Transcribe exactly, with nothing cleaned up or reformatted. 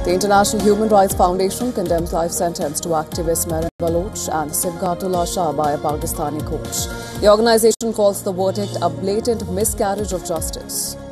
The International Human Rights Foundation condemns life sentence to activist Mehran Baloch and Sibghatullah Shah by a Pakistani court. The organisation calls the verdict a blatant miscarriage of justice.